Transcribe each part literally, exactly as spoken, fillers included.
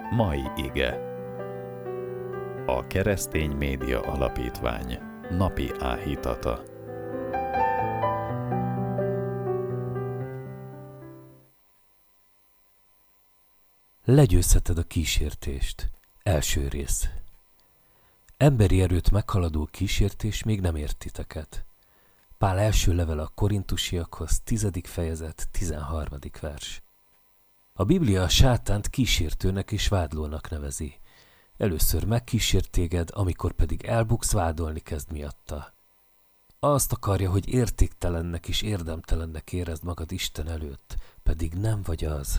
Mai ige. A Keresztény Média Alapítvány napi áhítata. Legyőzheted a kísértést. Első rész. Emberi erőt meghaladó kísértés még nem ért titeket. Pál első levele a korintusiakhoz, tizedik fejezet, tizenharmadik vers. A Biblia a sátánt kísértőnek és vádlónak nevezi. Először megkísért téged, amikor pedig elbuksz, vádolni kezd miatta. Azt akarja, hogy értéktelennek és érdemtelennek érezd magad Isten előtt, pedig nem vagy az.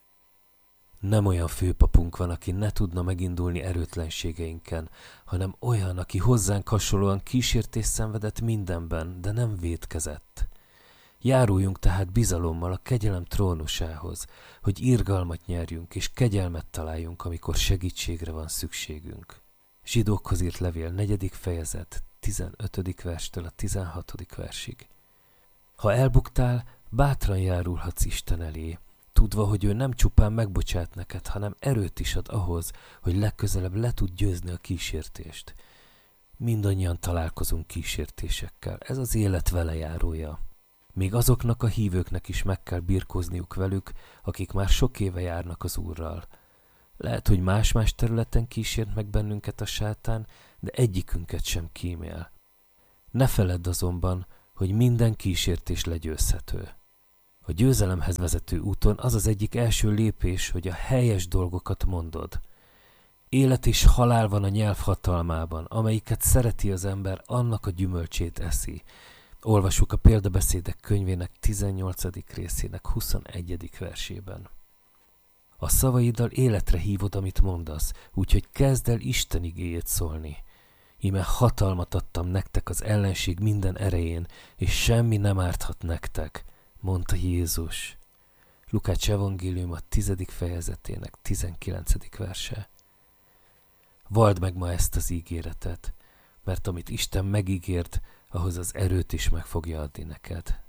Nem olyan főpapunk van, aki ne tudna megindulni erőtlenségeinken, hanem olyan, aki hozzánk hasonlóan kísértést szenvedett mindenben, de nem vétkezett. Járuljunk tehát bizalommal a kegyelem trónusához, hogy irgalmat nyerjünk és kegyelmet találjunk, amikor segítségre van szükségünk. Zsidókhoz írt levél negyedik fejezet, tizenötödik verstől a tizenhatodik versig. Ha elbuktál, bátran járulhatsz Isten elé, tudva, hogy ő nem csupán megbocsát neked, hanem erőt is ad ahhoz, hogy legközelebb le tud győzni a kísértést. Mindannyian találkozunk kísértésekkel, ez az élet velejárója. Még azoknak a hívőknek is meg kell birkózniuk velük, akik már sok éve járnak az Úrral. Lehet, hogy más-más területen kísért meg bennünket a sátán, de egyikünket sem kímél. Ne feledd azonban, hogy minden kísértés legyőzhető. A győzelemhez vezető úton az az egyik első lépés, hogy a helyes dolgokat mondod. Élet és halál van a nyelv hatalmában, amelyiket szereti az ember, annak a gyümölcsét eszi. Olvassuk a Példabeszédek könyvének tizennyolcadik részének huszonegyedik versében. A szavaiddal életre hívod, amit mondasz, úgyhogy kezd el Isten igéjét szólni. Íme hatalmat adtam nektek az ellenség minden erején, és semmi nem árthat nektek, mondta Jézus. Lukács evangélium a tizedik fejezetének tizenkilencedik verse. Vald meg ma ezt az ígéretet, mert amit Isten megígért, ahhoz az erőt is meg fogja adni neked.